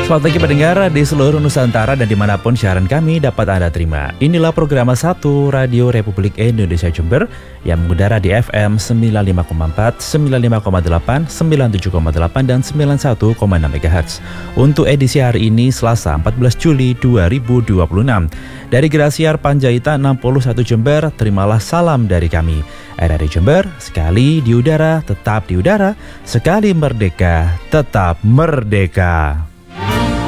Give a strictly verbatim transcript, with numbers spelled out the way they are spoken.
Selamat pagi pendengar di seluruh Nusantara dan dimanapun siaran kami dapat Anda terima. Inilah program satu Radio Republik Indonesia Jember yang mengudara di F M sembilan puluh lima koma empat, sembilan puluh lima koma delapan, sembilan puluh tujuh koma delapan, dan sembilan puluh satu koma enam megahertz. Untuk edisi hari ini Selasa empat belas Juli dua ribu dua puluh enam. Dari Grasiar Panjaitan enam puluh satu Jember, terimalah salam dari kami. R R I Jember, sekali di udara tetap di udara, sekali merdeka tetap merdeka.